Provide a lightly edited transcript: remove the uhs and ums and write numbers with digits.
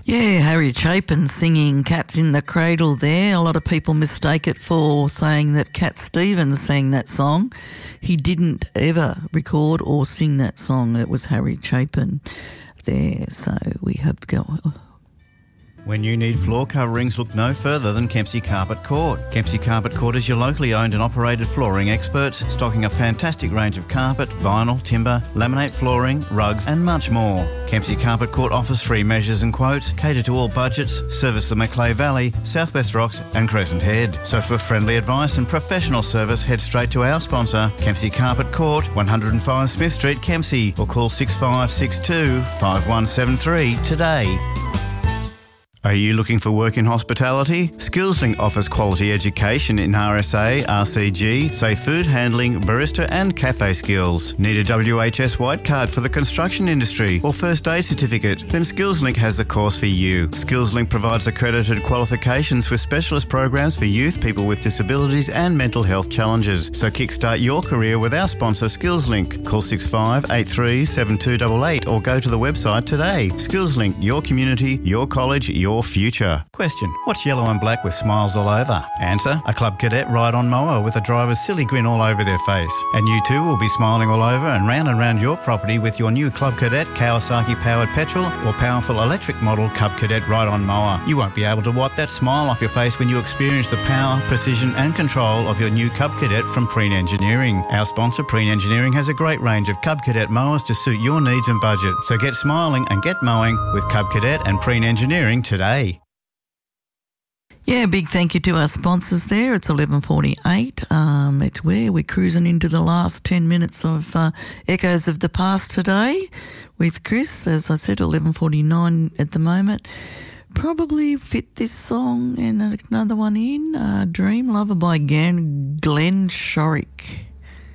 Yeah, Harry Chapin singing Cats in the Cradle there. A lot of people mistake it for saying that Cat Stevens sang that song. He didn't ever record or sing that song. It was Harry Chapin there. So we have got... When you need floor coverings, look no further than Kempsey Carpet Court. Kempsey Carpet Court is your locally owned and operated flooring experts, stocking a fantastic range of carpet, vinyl, timber, laminate flooring, rugs and much more. Kempsey Carpet Court offers free measures and quotes, cater to all budgets, service the Macleay Valley, Southwest Rocks and Crescent Head. So for friendly advice and professional service, head straight to our sponsor, Kempsey Carpet Court, 105 Smith Street, Kempsey, or call 6562 5173 today. Are you looking for work in hospitality? SkillsLink offers quality education in RSA, RCG, safe food handling, barista and cafe skills. Need a WHS white card for the construction industry or first aid certificate? Then SkillsLink has the course for you. SkillsLink provides accredited qualifications with specialist programs for youth, people with disabilities and mental health challenges. So kickstart your career with our sponsor SkillsLink. Call 6583 7288 or go to the website today. SkillsLink, your community, your college, your future. Question: what's yellow and black with smiles all over? Answer: a Club Cadet ride-on mower with a driver's silly grin all over their face. And you too will be smiling all over and round your property with your new Club Cadet Kawasaki-powered petrol or powerful electric model Club Cadet ride-on mower. You won't be able to wipe that smile off your face when you experience the power, precision and control of your new Cub Cadet from Preen Engineering. Our sponsor Preen Engineering has a great range of Cub Cadet mowers to suit your needs and budget. So get smiling and get mowing with Cub Cadet and Preen Engineering today. Yeah, big thank you to our sponsors there. It's 11:48. It's where we're cruising into the last 10 minutes of Echoes of the Past today with Chris. As I said, 11:49 at the moment. Probably fit this song and another one in. Dream Lover by Glenn Shorrock.